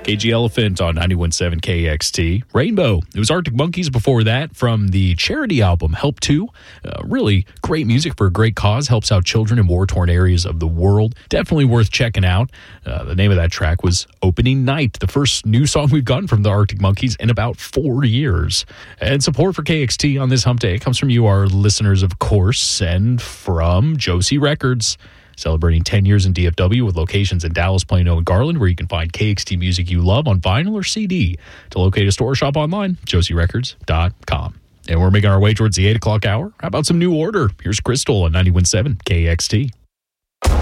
KG Elephant on 91.7 KXT. Rainbow. It was Arctic Monkeys before that from the charity album Help 2. Really great music for a great cause. Helps out children in war-torn areas of the world. Definitely worth checking out. The name of that track was Opening Night, the first new song we've gotten from the Arctic Monkeys in about 4 years. And support for KXT on this hump day comes from you, our listeners, of course, and from Josie Records. Celebrating 10 years in DFW with locations in Dallas, Plano, and Garland, where you can find KXT music you love on vinyl or CD. To locate a store or shop online, josierecords.com. And we're making our way towards the 8 o'clock hour. How about some New Order? Here's Crystal on 91.7 KXT.